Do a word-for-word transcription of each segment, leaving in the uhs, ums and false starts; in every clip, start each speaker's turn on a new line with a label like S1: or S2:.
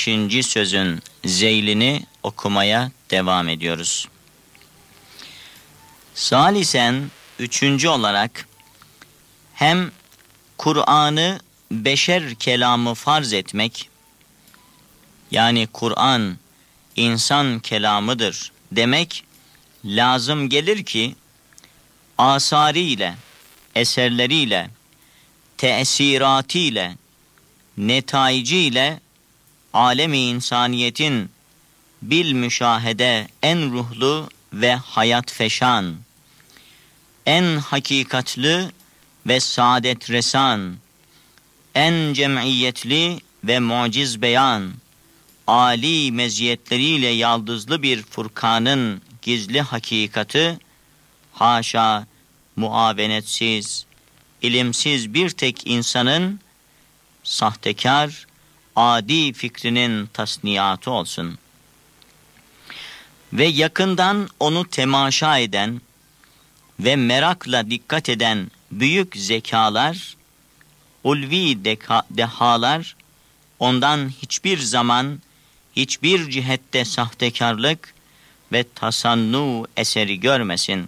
S1: beşinci sözün zeylini okumaya devam ediyoruz. Salisen, üçüncü olarak hem Kur'an'ı beşer kelamı farz etmek, yani Kur'an insan kelamıdır demek lazım gelir ki asarıyla, eserleriyle, tesiratiyle, netaiciyle alemi insaniyetin bil müşahede en ruhlu ve hayat feşan, en hakikatli ve saadet resan, en cemiyetli ve muciz beyan, âli meziyetleriyle yaldızlı bir Furkan'ın gizli hakikati, haşa muavenetsiz, ilimsiz bir tek insanın sahtekar, adi fikrinin tasniyatı olsun. Ve yakından onu temaşa eden ve merakla dikkat eden büyük zekalar, ulvi deka, dehalar, ondan hiçbir zaman, hiçbir cihette sahtekarlık ve tasannu eseri görmesin.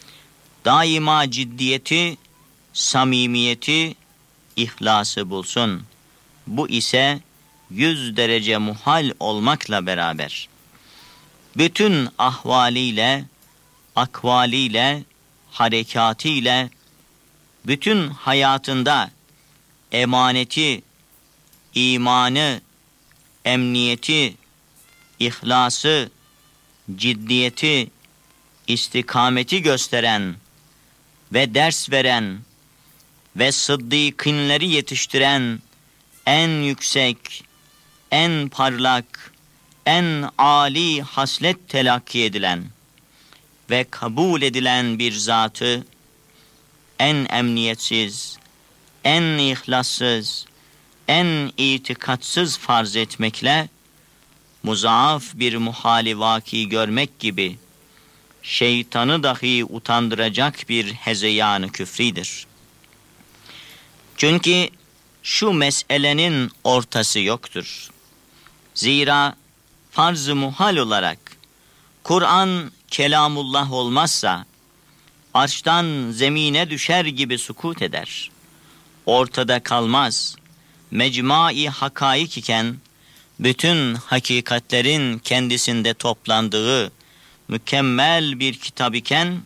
S1: Daima ciddiyeti, samimiyeti, ihlası bulsun. Bu ise yüz derece muhal olmakla beraber, bütün ahvaliyle, akvaliyle, harekatiyle, bütün hayatında emaneti, imanı, emniyeti, ihlası, ciddiyeti, istikameti gösteren ve ders veren ve sıddıkînleri yetiştiren en yüksek, en parlak, en âli haslet telakki edilen ve kabul edilen bir zatı en emniyetsiz, en ihlassız, en itikatsız farz etmekle muzaaf bir muhali vaki görmek gibi şeytanı dahi utandıracak bir hezeyanı küfridir. Çünkü şu meselenin ortası yoktur. Zira farz-ı muhal olarak Kur'an kelamullah olmazsa arştan zemine düşer gibi sukut eder. Ortada kalmaz. Mecmai hakaik iken bütün hakikatlerin kendisinde toplandığı mükemmel bir kitap iken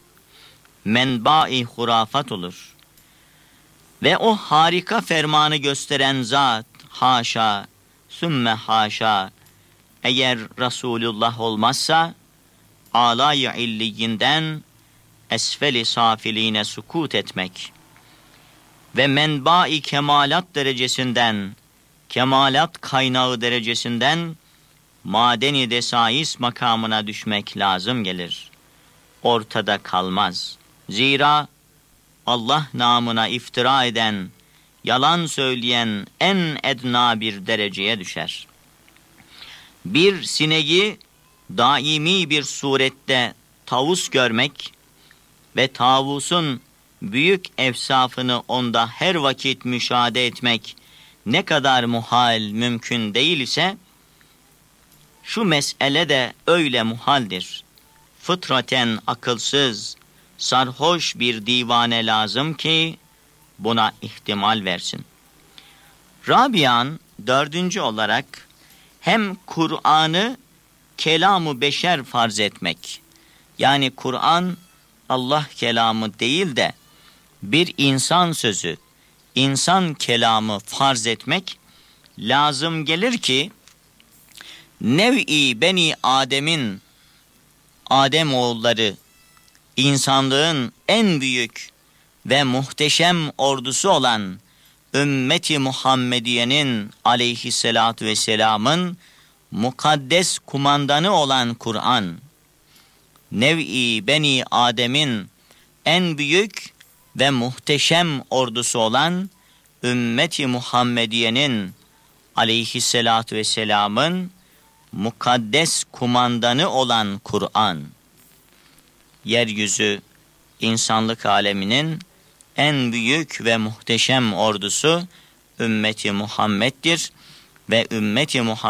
S1: menba-i hurafat olur. Ve o harika fermanı gösteren zat haşa, sümme haşa, eğer Resulullah olmazsa alay-ı illiyinden esfel-i safiline sukut etmek ve menba-i kemalat derecesinden, kemalat kaynağı derecesinden madeni desais makamına düşmek lazım gelir. Ortada kalmaz. Zira Allah namına iftira eden, yalan söyleyen en edna bir dereceye düşer. Bir sineği daimi bir surette tavus görmek ve tavusun büyük efsafını onda her vakit müşahede etmek ne kadar muhal mümkün değil ise, şu mesele de öyle muhaldir. Fıtraten akılsız, sarhoş bir divane lazım ki buna ihtimal versin. Rabian, dördüncü olarak hem Kur'an'ı kelam-ı beşer farz etmek, yani Kur'an Allah kelamı değil de bir insan sözü, insan kelamı farz etmek lazım gelir ki nev-i beni Adem'in, Adem oğulları, insanlığın en büyük ve muhteşem ordusu olan ümmeti Muhammediye'nin aleyhissalatu vesselamın mukaddes kumandanı olan Kur'an, nev-i beni Adem'in en büyük ve muhteşem ordusu olan ümmeti Muhammediye'nin aleyhissalatu vesselamın mukaddes kumandanı olan Kur'an, yeryüzü insanlık aleminin en büyük ve muhteşem ordusu ümmeti Muhammed'dir ve ümmeti Muhammed